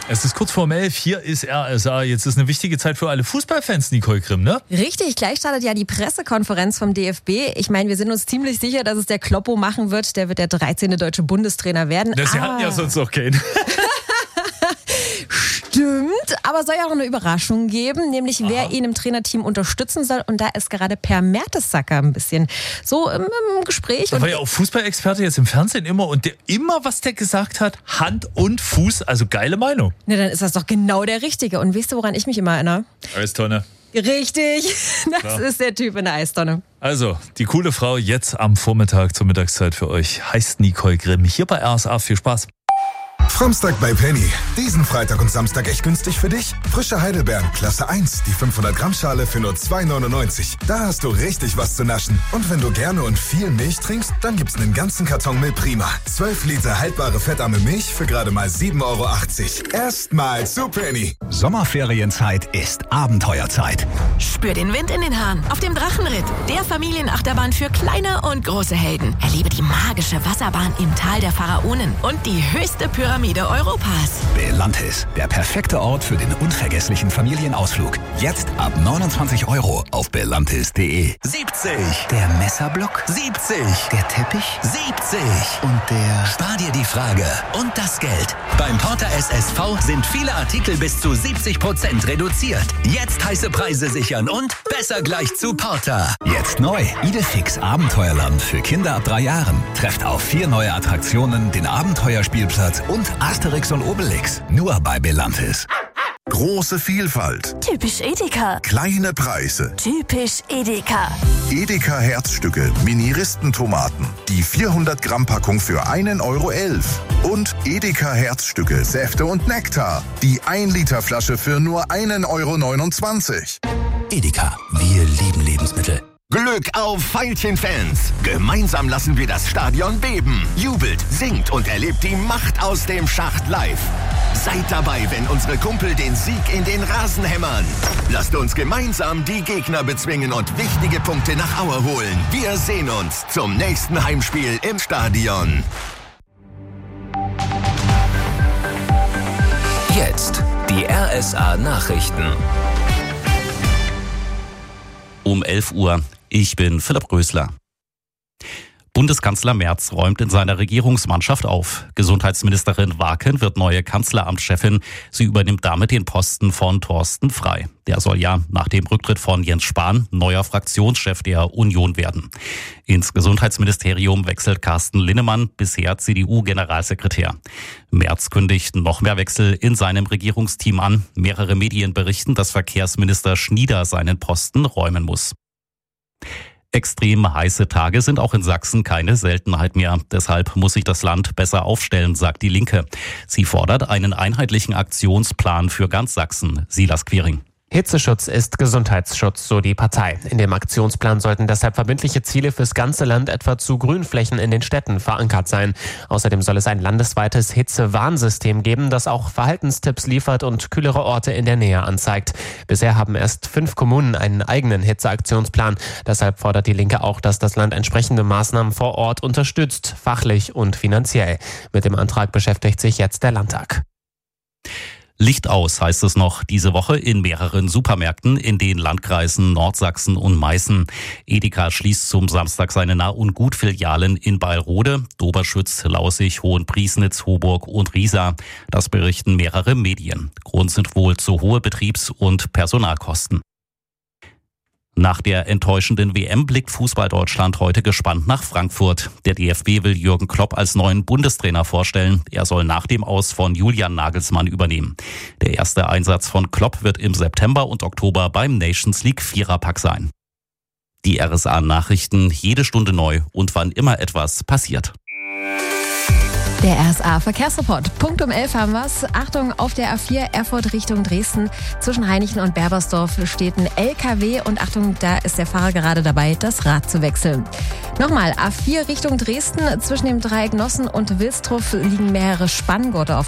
Es ist kurz vor 11, hier ist RSA. Jetzt ist eine wichtige Zeit für alle Fußballfans, Nicole Grimm, ne? Richtig, gleich startet ja die Pressekonferenz vom DFB. Ich meine, wir sind uns ziemlich sicher, dass es der Kloppo machen wird. Der wird der 13. deutsche Bundestrainer werden. Sie hatten ja sonst noch keinen. Stimmt, aber soll ja auch eine Überraschung geben, nämlich wer ihn im Trainerteam unterstützen soll. Und da ist gerade Per Mertesacker ein bisschen so im Gespräch. Da war ja auch Fußballexperte jetzt im Fernsehen immer und was der gesagt hat, Hand und Fuß, also geile Meinung. Na, dann ist das doch genau der Richtige. Und weißt du, woran ich mich immer erinnere? Eistonne. Richtig, das ist der Typ in der Eistonne. Also, die coole Frau jetzt am Vormittag zur Mittagszeit für euch heißt Nicole Grimm. Hier bei RSA, viel Spaß. Framstag bei Penny. Diesen Freitag und Samstag echt günstig für dich? Frische Heidelbeeren, Klasse 1, die 500 Gramm Schale für nur 2,99. Da hast du richtig was zu naschen. Und wenn du gerne und viel Milch trinkst, dann gibt's einen ganzen Karton Milprima. 12 Liter haltbare fettarme Milch für gerade mal 7,80 €. Erstmal zu Penny. Sommerferienzeit ist Abenteuerzeit. Spür den Wind in den Haaren auf dem Drachenritt, der Familienachterbahn für kleine und große Helden. Erlebe die magische Wasserbahn im Tal der Pharaonen und die höchste Pyramide Europas. Belantis, der perfekte Ort für den unvergesslichen Familienausflug. Jetzt ab 29 € auf belantis.de. 70. Der Messerblock. 70. Der Teppich. 70. Und der... Spar dir die Frage und das Geld. Beim Porter SSV sind viele Artikel bis zu 70% reduziert. Jetzt heiße Preise sichern und besser gleich zu Porter. Jetzt neu. Idefix Abenteuerland für Kinder ab 3 Jahren. Trefft auf 4 neue Attraktionen, den Abenteuerspielplatz und Asterix und Obelix. Nur bei Belantis. Große Vielfalt. Typisch Edeka. Kleine Preise. Typisch Edeka. Edeka Herzstücke, Mini-Ristentomaten. Die 400 Gramm Packung für 1,11 €. Und Edeka Herzstücke, Säfte und Nektar. Die 1 Liter Flasche für nur 1,29 €. Edeka, wir lieben Lebensmittel. Glück auf Veilchen-Fans! Gemeinsam lassen wir das Stadion beben. Jubelt, singt und erlebt die Macht aus dem Schacht live. Seid dabei, wenn unsere Kumpel den Sieg in den Rasen hämmern. Lasst uns gemeinsam die Gegner bezwingen und wichtige Punkte nach Aue holen. Wir sehen uns zum nächsten Heimspiel im Stadion. Jetzt die RSA Nachrichten. Um 11 Uhr. Ich bin Philipp Rösler. Bundeskanzler Merz räumt in seiner Regierungsmannschaft auf. Gesundheitsministerin Waken wird neue Kanzleramtschefin. Sie übernimmt damit den Posten von Thorsten Frey. Der soll ja nach dem Rücktritt von Jens Spahn neuer Fraktionschef der Union werden. Ins Gesundheitsministerium wechselt Carsten Linnemann, bisher CDU-Generalsekretär. Merz kündigt noch mehr Wechsel in seinem Regierungsteam an. Mehrere Medien berichten, dass Verkehrsminister Schnieder seinen Posten räumen muss. Extrem heiße Tage sind auch in Sachsen keine Seltenheit mehr. Deshalb muss sich das Land besser aufstellen, sagt die Linke. Sie fordert einen einheitlichen Aktionsplan für ganz Sachsen. Silas Quiring. Hitzeschutz ist Gesundheitsschutz, so die Partei. In dem Aktionsplan sollten deshalb verbindliche Ziele fürs ganze Land etwa zu Grünflächen in den Städten verankert sein. Außerdem soll es ein landesweites Hitzewarnsystem geben, das auch Verhaltenstipps liefert und kühlere Orte in der Nähe anzeigt. Bisher haben erst 5 Kommunen einen eigenen Hitzeaktionsplan. Deshalb fordert die Linke auch, dass das Land entsprechende Maßnahmen vor Ort unterstützt, fachlich und finanziell. Mit dem Antrag beschäftigt sich jetzt der Landtag. Licht aus, heißt es noch diese Woche in mehreren Supermärkten in den Landkreisen Nordsachsen und Meißen. Edeka schließt zum Samstag seine Nah- und Gut-Filialen in Beilrode, Doberschütz, Laußig, Hohenpriesnitz, Hoburg und Riesa. Das berichten mehrere Medien. Grund sind wohl zu hohe Betriebs- und Personalkosten. Nach der enttäuschenden WM blickt Fußball-Deutschland heute gespannt nach Frankfurt. Der DFB will Jürgen Klopp als neuen Bundestrainer vorstellen. Er soll nach dem Aus von Julian Nagelsmann übernehmen. Der erste Einsatz von Klopp wird im September und Oktober beim Nations League Viererpack sein. Die RSA-Nachrichten jede Stunde neu und wann immer etwas passiert. Der RSA-Verkehrsreport. Punkt um 11 haben wir's. Achtung, auf der A4 Erfurt Richtung Dresden. Zwischen Hainichen und Berbersdorf steht ein LKW. Und Achtung, da ist der Fahrer gerade dabei, das Rad zu wechseln. Nochmal, A4 Richtung Dresden. Zwischen dem Dreieck Nossen und Wilsdruff liegen mehrere Spanngurte auf